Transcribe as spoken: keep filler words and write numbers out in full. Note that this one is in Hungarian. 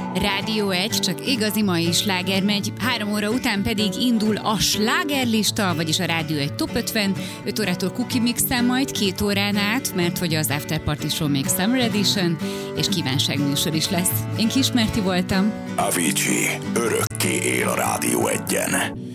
Rádió egy, csak igazi mai sláger megy, három óra után pedig indul a slágerlista, vagyis a Rádió egy top ötven, öt órától Cookie Mix-en majd két órán át, mert hogy az After Party Show még Summer Edition, és kívánságműsor is lesz. Én Kis Merti voltam. Avicii örökké él a Rádió egyen.